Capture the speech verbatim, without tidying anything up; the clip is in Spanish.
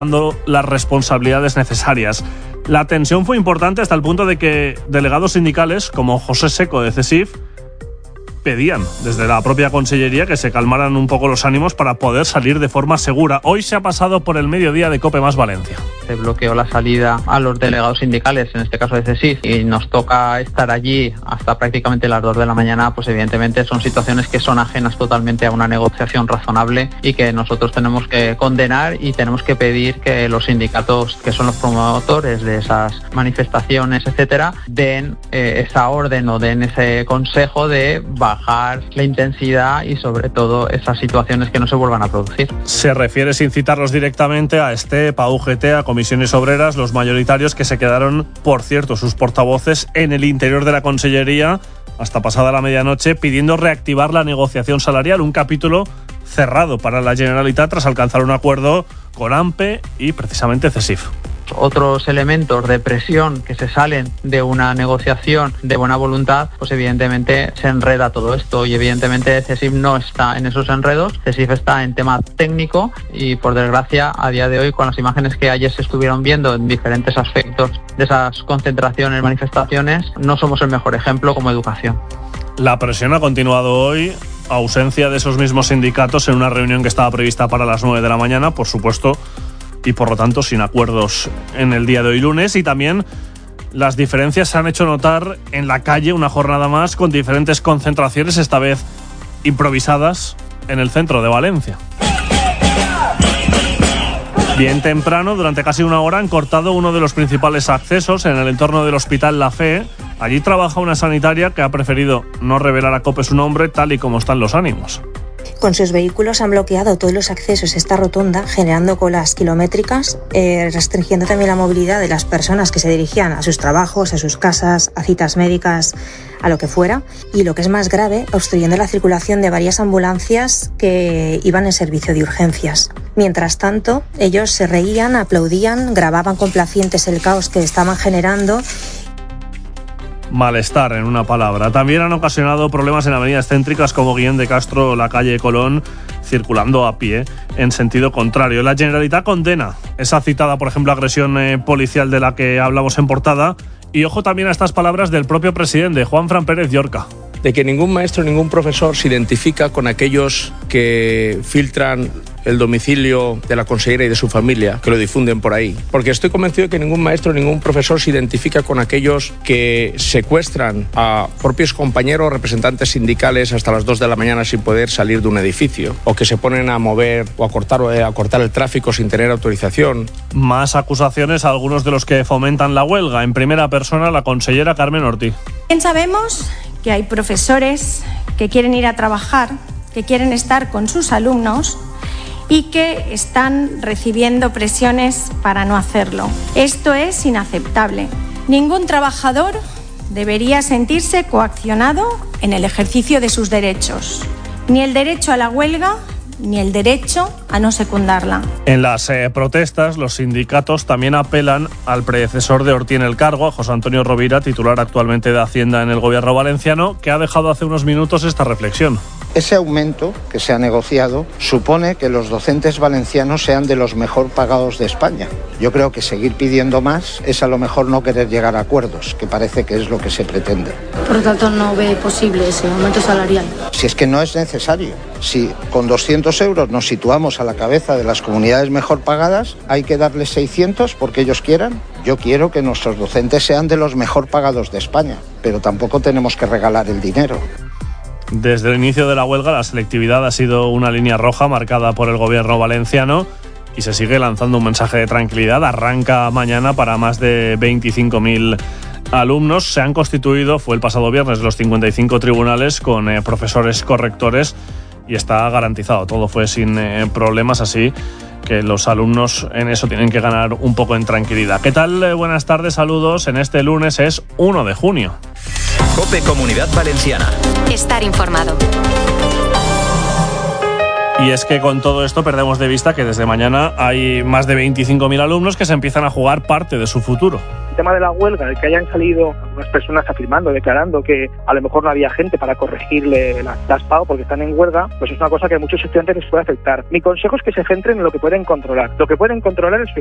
dando las responsabilidades necesarias. La tensión fue importante hasta el punto de que delegados sindicales como José Seco de CESIF pedían desde la propia consellería que se calmaran un poco los ánimos para poder salir de forma segura. Hoy se ha pasado por el mediodía de COPE más Valencia. Se bloqueó la salida a los delegados sindicales, en este caso de CESIF, y nos toca estar allí hasta prácticamente las dos de la mañana, pues evidentemente son situaciones que son ajenas totalmente a una negociación razonable y que nosotros tenemos que condenar y tenemos que pedir que los sindicatos, que son los promotores de esas manifestaciones, etcétera, den eh, esa orden o den ese consejo de bajar la intensidad y sobre todo esas situaciones que no se vuelvan a producir. Se refiere, sin citarlos directamente, a STEP, a U G T, a Comisiones Obreras, los mayoritarios que se quedaron, por cierto, sus portavoces en el interior de la consellería hasta pasada la medianoche pidiendo reactivar la negociación salarial, un capítulo cerrado para la Generalitat tras alcanzar un acuerdo con AMPE y precisamente CESIF. Otros elementos de presión que se salen de una negociación de buena voluntad, pues evidentemente se enreda todo esto y evidentemente CESIF no está en esos enredos. CESIF está en tema técnico y por desgracia a día de hoy, con las imágenes que ayer se estuvieron viendo en diferentes aspectos de esas concentraciones, manifestaciones, no somos el mejor ejemplo como educación. La presión ha continuado hoy, ausencia de esos mismos sindicatos en una reunión que estaba prevista para las nueve de la mañana, por supuesto, y por lo tanto sin acuerdos en el día de hoy lunes. Y también las diferencias se han hecho notar en la calle una jornada más con diferentes concentraciones, esta vez improvisadas, en el centro de Valencia. Bien temprano, durante casi una hora, han cortado uno de los principales accesos en el entorno del Hospital La Fe. Allí trabaja una sanitaria que ha preferido no revelar a COPE su nombre, tal y como están los ánimos. Con sus vehículos han bloqueado todos los accesos a esta rotonda, generando colas kilométricas, eh, restringiendo también la movilidad de las personas que se dirigían a sus trabajos, a sus casas, a citas médicas, a lo que fuera. Y lo que es más grave, obstruyendo la circulación de varias ambulancias que iban en servicio de urgencias. Mientras tanto, ellos se reían, aplaudían, grababan complacientes el caos que estaban generando. Malestar, en una palabra. También han ocasionado problemas en avenidas céntricas como Guillén de Castro o la calle Colón, circulando a pie en sentido contrario. La Generalitat condena esa citada, por ejemplo, agresión eh, policial de la que hablamos en portada. Y ojo también a estas palabras del propio presidente, Juanfran Pérez Llorca. De que ningún maestro, ningún profesor se identifica con aquellos que filtran el domicilio de la consellera y de su familia, que lo difunden por ahí. Porque estoy convencido de que ningún maestro, ningún profesor se identifica con aquellos que secuestran a propios compañeros o representantes sindicales hasta las dos de la mañana sin poder salir de un edificio, o que se ponen a mover o a cortar, a cortar el tráfico sin tener autorización. Más acusaciones a algunos de los que fomentan la huelga. En primera persona, la consellera Carmen Ortiz. Bien sabemos que hay profesores que quieren ir a trabajar, que quieren estar con sus alumnos y que están recibiendo presiones para no hacerlo. Esto es inaceptable. Ningún trabajador debería sentirse coaccionado en el ejercicio de sus derechos, ni el derecho a la huelga, ni el derecho a no secundarla. En las eh, protestas, los sindicatos también apelan al predecesor de Ortiz en el cargo, a José Antonio Rovira, titular actualmente de Hacienda en el gobierno valenciano, que ha dejado hace unos minutos esta reflexión. Ese aumento que se ha negociado supone que los docentes valencianos sean de los mejor pagados de España. Yo creo que seguir pidiendo más es a lo mejor no querer llegar a acuerdos, que parece que es lo que se pretende. Por lo tanto, no ve posible ese aumento salarial. Si es que no es necesario. Si con doscientos euros nos situamos a la cabeza de las comunidades mejor pagadas, hay que darles seiscientos porque ellos quieran. Yo quiero que nuestros docentes sean de los mejor pagados de España, pero tampoco tenemos que regalar el dinero. Desde el inicio de la huelga, la selectividad ha sido una línea roja marcada por el gobierno valenciano y se sigue lanzando un mensaje de tranquilidad. Arranca mañana para más de veinticinco mil alumnos. Se han constituido, fue el pasado viernes, los cincuenta y cinco tribunales con eh, profesores correctores y está garantizado. Todo fue sin eh, problemas, así que los alumnos en eso tienen que ganar un poco en tranquilidad. ¿Qué tal? Eh, buenas tardes, saludos. En este lunes es uno de junio. COPE Comunidad Valenciana. Estar informado. Y es que con todo esto perdemos de vista que desde mañana hay más de veinticinco mil alumnos que se empiezan a jugar parte de su futuro. El tema de la huelga, el que hayan salido algunas personas afirmando, declarando que a lo mejor no había gente para corregirle las, las PAO porque están en huelga, pues es una cosa que a muchos estudiantes les puede afectar. Mi consejo es que se centren en lo que pueden controlar. Lo que pueden controlar es su